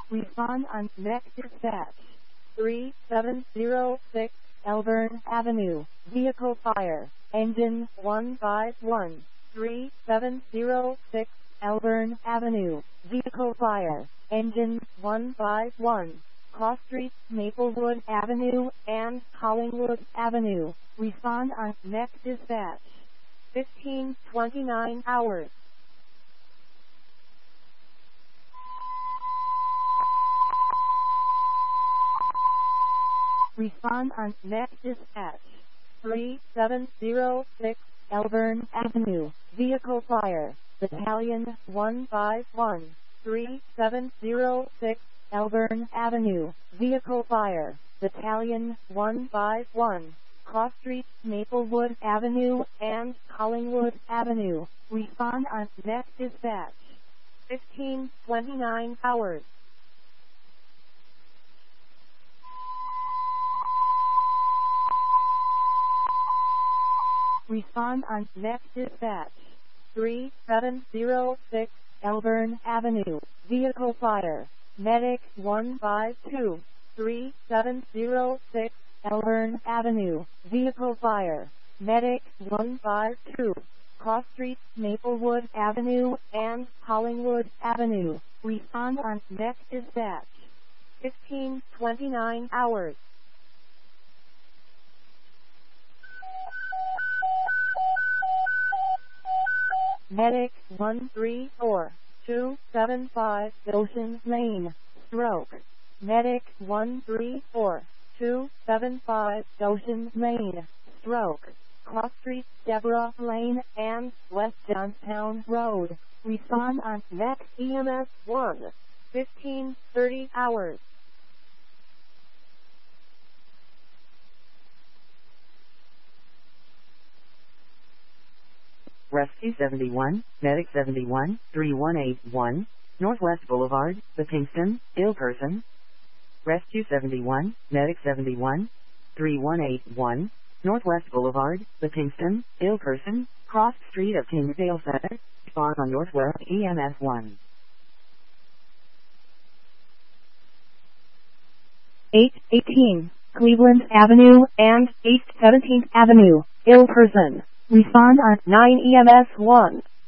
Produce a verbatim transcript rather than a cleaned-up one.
Respond on next dispatch. three seven zero six Elburn Avenue. Vehicle fire. Engine one five one. three seven zero six Elburn Avenue. Vehicle fire. Engine one five one. Cross Street, Maplewood Avenue, and Collingwood Avenue. Respond on next dispatch. fifteen twenty-nine hours. Respond on next dispatch. three seven zero six Elburn Avenue. Vehicle fire. Battalion one five one. three seven zero six Elburn Avenue. Vehicle fire. Battalion one five one. Cross Street, Maplewood Avenue, and Collingwood Avenue. Respond on next dispatch. fifteen twenty-nine hours. Respond on next dispatch. three seven zero six Elburn Avenue. Vehicle fire. Medic one five two. three seven zero six Elburn Avenue. Vehicle fire. Medic one five two. Cross Street, Maplewood Avenue, and Collingwood Avenue. Respond on next dispatch. fifteen twenty-nine hours. Medic one three four. two seven five Ocean Lane. Stroke. Medic one three four. two seven five Ocean Lane. Stroke. Cross Street, Deborah Lane, and West Johnstown Road. Respond on next E M S one. fifteen thirty hours. Rescue seventy-one, Medic seventy-one, three one eight one, Northwest Boulevard, The Kingston, ill person. Rescue seventy-one, Medic seventy-one, three one eight one, Northwest Boulevard, The Kingston, ill person, Cross Street of Kingsdale Center, Spawn on Northwest E M S one. eight eighteen Cleveland Avenue and East seventeenth Avenue, ill person. Respond on nine E M S one.